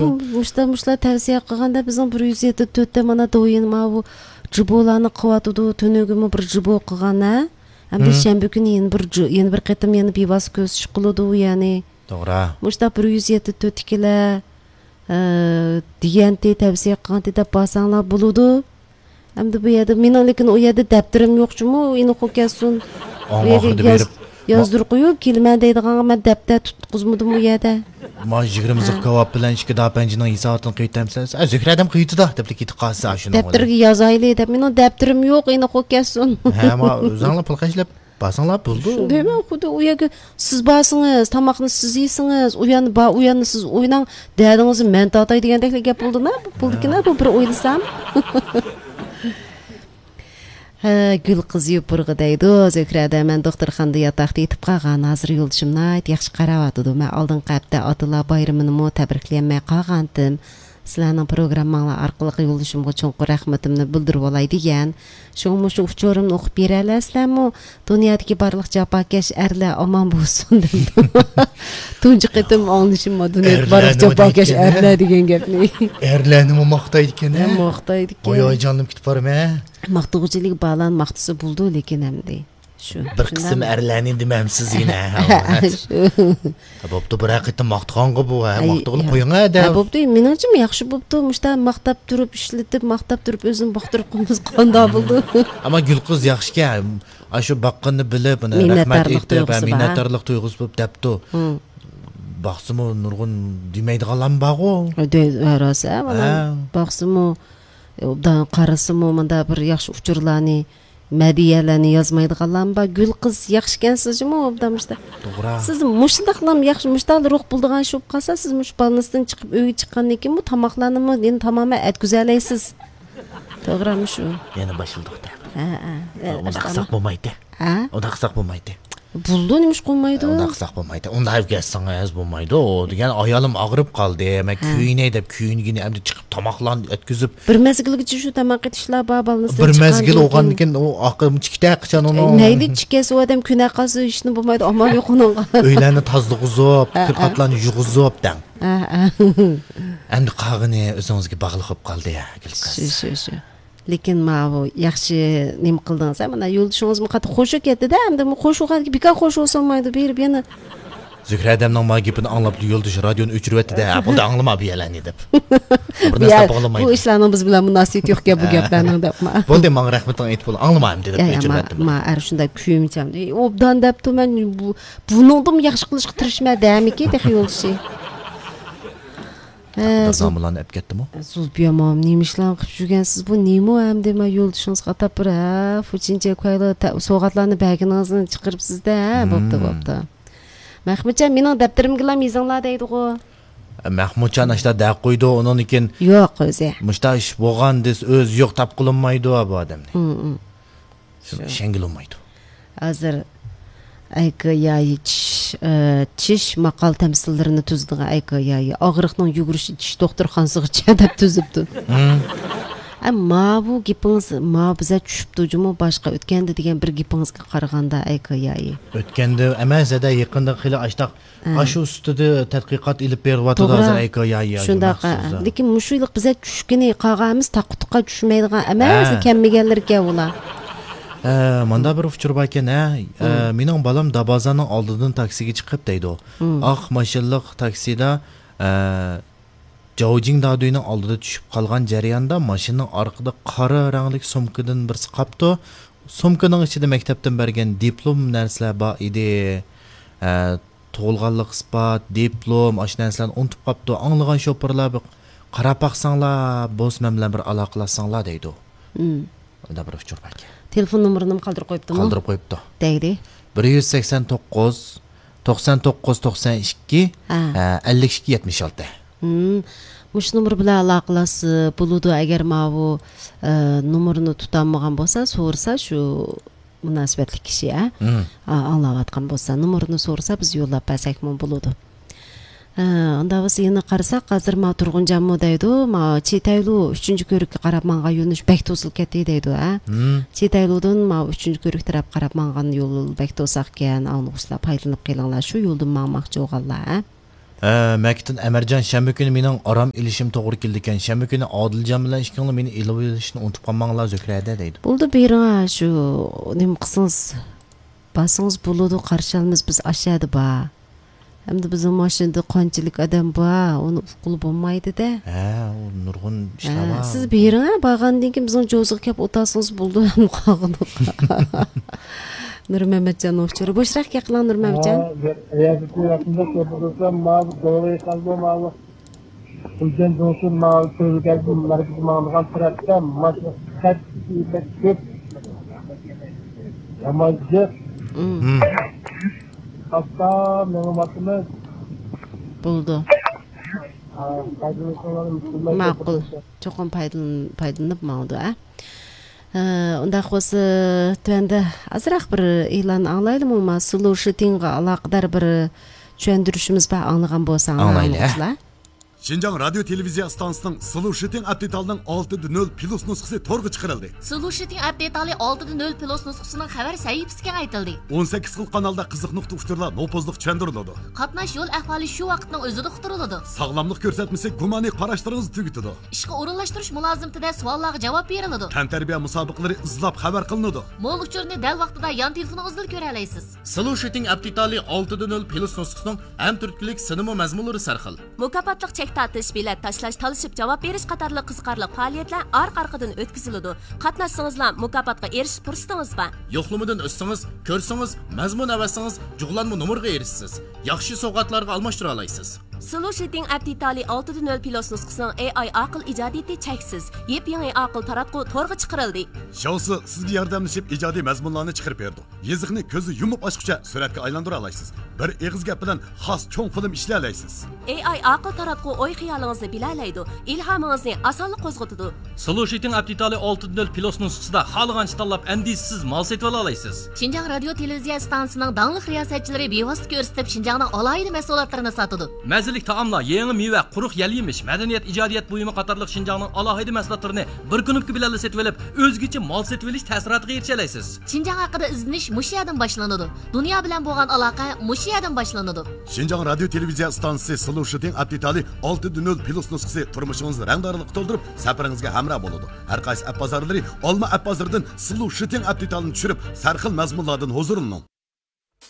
Muşlar tavsiye qilganda bizning 174 ta mana do'yin bu jibolarni qilyotidi, tunugimi bir jibo qilgan a. Biz shanba kuni yana bir qatim yana bevos ko'z chiqiladi, ya'ni. To'g'ri. Muşlar 174 kilar deganda tavsiya qilganda deb basanglar bo'ladi. Hamda bu yerda mening lekin u yerda daftarim yo'qchimi, uni qo'ygasin. Oxirida berib yozdirib qo'yib, kelman deydigan men daftar tutqizmadim u yerda. Ma 20 kavob bilan 2 dapanjining hisobini qaytamsiz. Zikradam quyitida deb ketib qolsa shuni. Daftarga yozayli deb mening daftarim yo'q, uni qo'ygasin. Ha, ma o'zinglar pul qashlab basanglar bo'ldi. Deyman, xuddi u yerga siz borsangiz, tomoqni siz yeysiz, u yerni siz o'ynang, dadingizni men tatay degandek gap bo'ldi-mi? Bo'ldikina bu bir o'ylasam. Gül qiz yupurg'i deydi, Zökrada men doktorxonada yotoqda yetib qolgan, hozir yo'ldoshimni yaxshi qarayotdi. Men oldingi hafta Otalar bayramini tabriklamay qolgandim. Sizlarning programmalar orqali yo'ldoshimga cho'nqur rahmatimni bildirib olay degan. Shuning shu uchorimni o'qib beralasizlarmi? Dunyodagi barliq jafokash erlar omon bo'lsin dedim. Tunji qitim anglishim dunyoda barliq jafokash erlar degan gapni. Erlarni maqtaydi ekan. Maqtaydi ekan. Voy jonim ketib borma. Maqtug'uchilik balan maqtisi bo'ldi lekin hamdi. Shu. Bir qism erlarni demamsiz yana. Bo'pti, bir haqiqatdan maqtaqonga bu, maqtaqilib qo'ying-a. Bo'pti, menimcha yaxshi bo'pti. Mushta maqtab turib, ishlatib, maqtab turib o'zim boqtirib qo'ymiz qanday bo'ldi. Ammo Gulqiz yaxshi-ku. Shu baqqanni bilib, rahmat aytib, minnatdorlik tuyg'usi bo'lib debdi. Baqsimi nurg'un demaydiganlar bor-ku. Rosa, mana baqsimi obdan qarasimi, menda bir yaxshi uchurlarni Мәдияләне язмайдыганлар ба Гүл кыз яхшы икәнсезме обдамышта. To'g'ri. Siz mushundaqlam yaxshi mushtal ruh buldigan şup qalsa siz mush balnısdan chiqib uyga chiqqandan keyin bu tamoqlarni endi tamoman atküzalaysiz. To'g'rimi shu? Yana bashildiqda. Ha. Unda qilsak bo'lmaydi. Ha? Unda qilsak bo'lmaydi. Buldu nimish qo'ymaydi? Unda qilsak bo'lmaydi. Unda avgazsangiz bo'lmaydi. O degan ayolim og'rib qoldi. Men kuyinay deb kuyingini endi chiqib tamoqlarni atkizib bir mezgilgacha shu tamoq etishlar bor balnısdan bir mezgil olgandan keyin o aqim chikta qachon uni neydi chikasi u odam kunaqasi ishni bo'lmaydi. Amal yo'q uning. Uylarni tozlig'izib, kirqatlarni yug'izib dang. Ha. Endi qag'ini o'zingizga bog'liq bo'lib qoldi ya, Gulqiz. Shu. Lekin bu yaxshi nima qildingiz? Mana yo'ldishingizmi qattiq xo'sh ketdi-da, endi qo'shuqqa bekor qo'sh olsanmaydi, berib yana Zükradamning magipini anglab yo'ldish radioni o'chiribdi-da, buni anglama biyalarni deb. Bir narsa bog'lamaydi. Bu ishlarning biz bilan munosabat yo'q gap bu gaplarning debma. Bo'ldi, men rahmating aytib bo'l, anglamayman deb o'chiribdim. Men ar shunday kuyimcham. Obdan debdi men buningdim yaxshi qilishga tirishmadi, amiki deb yo'ldishi. Zamonlarni olib ketdimi? Zulbiyamam nima ishlar qilib yurgansiz bu nima ham dema yo'ldishingiz qatab bir fuchincha qo'yli so'g'atlarni bagingizni chiqiribsiz-da, bo'pti. Mahmudjon mening daftarimga ham yozinglar deydi-ku. Mahmudjon ashla da qo'ydi, uning keyin yo'q o'zi. Mushtash bo'lgan des o'z yo'q tap qilinmaydi bu odamni. Shangilmaydi. Hozir ayqayayi tish maqal tamsillarini tuzdigan ayqayayi og'riqning yugurishi tish doktorxonasigacha deb tuzibdi. Ammo bu gapingiz biza tushibdi-jumi boshqa o'tganda degan bir gapingizga qaraganda ayqayayi. O'tganda emas-da yaqinda xili ashtaq ashu ustida tadqiqot ilib beryapti hozir ayqayayi. Shundaqa. Lekin mushuyliq biza tushgani qolganimiz taqutqa tushmaydigan emas, kelmaganlarga ular. Manda bir uchur bor ekan, mening balam Dabazanning oldidan taksiga chiqib deydi. Mashinliq taksida Jovjing Daduning oldida tushib qolgan jarayonda mashinaning orqada qora rangli sumkadan birsi qapti. Sumkaning ichida maktabdan bergan diplom narsalar bor edi. Tug'ilganlik isbot, diplom, o'sha narsalarni unutib qapti. Anglagan shoferlar qarab baqsanglar, bosmam bilan bir aloqalashsanglar deydi. Unda bir uchur bor ekan. Telefon nomerini qoldirib qo'yibdimi? Qoldirib qo'yibdi. Deydi. 189 99 92 52 76. Mush nomer bilan aloqalashib bo'ladi. Agar bu nomerni tutolmagan bo'lsa, so'rasa shu munosabatli kishi anglayotgan bo'lsa, nomerni so'rasa biz yo'llab bersak bo'ladi. Unda biz yana qarasak, hozir ma Turg'unjanmi deydi, ma Chetaylu 3-ko'rikka qarab menga yo'lnish bek to'silib ketdi deydi, Chetayludan ma 3-ko'rik taraf qarab menga yo'l bek to'saq ekan, ang'uslab foydalanib kelinglar, shu yo'ldan mangmoqchi bo'lganlar, Мәктін Әміржан шәмбі күні менің арам ilişim to'g'ri keldi ekan. Шәмбі күні Odiljon bilan ishkingni meni ilib olishni unutib qolmanglar Zökrədə deydi. Buldu bering shu nim qilsangiz basıngiz bo'ladi qarshalimiz biz aşağıda ba. Hamda bizim mashinada qanchalik odam bor, uni uqul bo'lmaydi-da. O nurg'un ishlar bor. Siz bering, bag'andan keyin bizning jo'ziga kelib o'tasangiz bo'ldi ham qog'ini. Nur Mehmetcan o'chiri. Bo'shroq qiling Nur Mehmetcan. Hücen dostum mal sözgeldim merkez mağdan trafikte maç kat köp amacı hatta menümatımız Buldu. Ma'qul. Cho'qim paydalanib ma'qul a. Unda qo'si tuanda azroq bir e'lon anglaylikmi? Solutionga aloqador bir tushuntirishimiz bor anglagan bo'lsangiz. Şinjan Radyo Televiziya stansiyasının Solution Update'alının 6.0 Plus nüshası torg'a chiqarildi. Solution Update'ali 6.0 Plus nüshasının xabar sahifasiga aytildi. 18 xil kanalda qiziq nuqta uchurlar nopozliq tushuntiriladi. Qatnash yo'l ahvoli shu vaqtning o'zida uqtiriladi. Sog'lomlik ko'rsatmasi gumoniy qarashlaringizni tugitadi. Ishga o'rinlashtirish mulozimtida savollarga javob beriladi. Tantarbiya musobaqalari izlab xabar qilinadi. Mo'l uchurni dal vaqtida yon telefoningizdan ko'ra olasiz. Solution Update'ali 6.0 Plus nüshasının ham turklik sinema mazmunlari sarxil. Mukofotliq Tatish, bilet tashlash, talishib javob berish qatorli qiziqarli faoliyatlar orqa-orqadan o'tkaziladi. Qatnashsangizlar mukofotga erishish fursatingiz bor. Yo'qlamadan o'tsangiz, ko'rsangiz, mazmun avasangiz, jug'lanma nomerga erishsiz. Yaxshi sovg'atlarga almashtira olasiz. Solution Update'ali 6.0 Plus nusxasining AI aql ijodiyati cheksiz. Yep-yangi aql taratqu to'rg'a chiqarildi. Shousi sizga yordamlashib ijodiy mazmunlarni chiqarib berdi. Yeziqni ko'zi yumib ochguncha suratga aylantira olasiz. Bir eg'iz gap bilan xos cho'ng film ishlay olasiz. AI aql taratqu o'y xiyolingizni bilalaydi, ilhomingizni osonlik qo'zg'atadi. Solution Update'ali 6.0 Plus nusxasida xohlagancha tanlab andisiz mal setib olasiz. Şinjan Radio Televiziya stansiyasining dangliq riyosatchilari bevosita ko'rsatib Şinjanning alohida mahsulotlarini sotadi. Mazalik taomlar, yangi meva, quruq yal-yemish, madaniyat, ijodiyat buyumi qatorliq Şinjanning alohida mahsulotlarini bir kunlik bilan setib olib, o'zgacha mal setib olish ta'siriga erisha olasiz. Şinjan haqida izlanish mushu yerdan boshlanadi. Dunyo bilan bo'lgan aloqa mushu yerdan boshlanadi. Şinjan Radio Televiziya stansiyasi Solution Update'ali 6.0 Plus nusxasi turmushingizni rangdorlik to'ldirib, safaringizga hamroh bo'ladi. Har qaysi app bozorlari Olma app bozoridan Solution Update'alni tushirib, sarxil mazmunlardan huzurlaning.